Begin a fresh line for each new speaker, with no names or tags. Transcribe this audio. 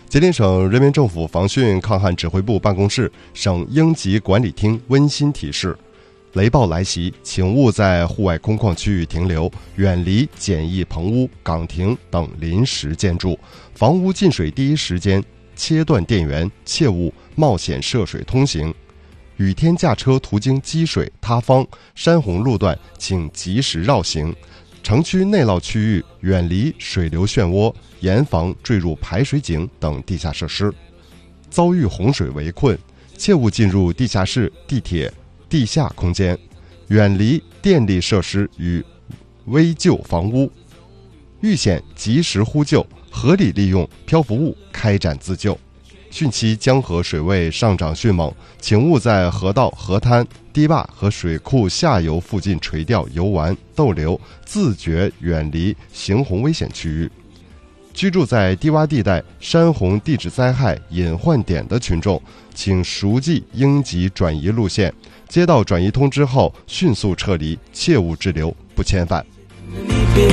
吉林省人民政府防汛抗旱指挥部办公室、省应急管理厅温馨提示：雷暴来袭，请勿在户外空旷区域停留，远离简易棚屋、岗亭等临时建筑。房屋进水第一时间切断电源，切勿冒险涉水通行。雨天驾车途经积水、塌方、山洪路段，请及时绕行。城区内涝区域远离水流漩涡，严防坠入排水井等地下设施。遭遇洪水围困，切勿进入地下室、地铁、地下空间，远离电力设施与危旧房屋。遇险及时呼救，合理利用漂浮物开展自救。汛期江河水位上涨迅猛，请勿在河道、河滩、堤坝和水库下游附近垂钓、游玩、逗留，自觉远离行洪危险区域。居住在低洼地带、山洪地质灾害隐患点的群众，请熟记应急转移路线，接到转移通知后迅速撤离，切勿滞留不遣返。